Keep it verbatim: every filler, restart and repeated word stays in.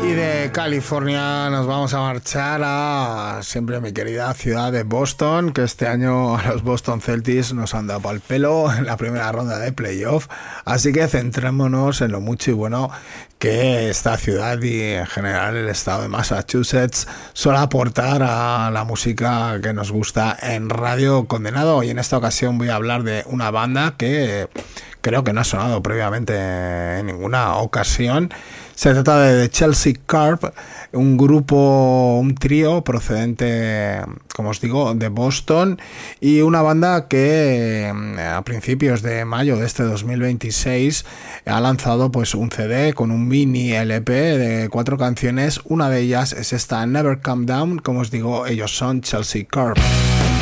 Y de California nos vamos a marchar a siempre mi querida ciudad de Boston, que este año a los Boston Celtics nos han dado pa'l pelo en la primera ronda de playoff. Así que centrémonos en lo mucho y bueno que esta ciudad y en general el estado de Massachusetts suele aportar a la música que nos gusta en Radio Condenado. Y en esta ocasión voy a hablar de una banda que creo que no ha sonado previamente en ninguna ocasión. Se trata de The Chelsea Carp, un grupo, un trío procedente, como os digo, de Boston, y una banda que a principios de mayo de este dos mil veintiséis ha lanzado pues un C D con un mini L P de cuatro canciones. Una de ellas es esta Never Come Down. Como os digo, ellos son Chelsea Carp.